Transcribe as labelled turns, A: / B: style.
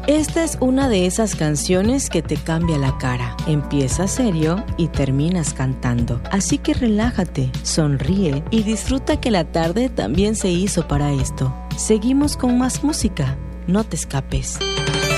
A: Esta es una de esas canciones que te cambia la cara. Empiezas serio y terminas cantando. Así que relájate, sonríe y disfruta que la tarde también se hizo para esto. Seguimos con más música. No te escapes.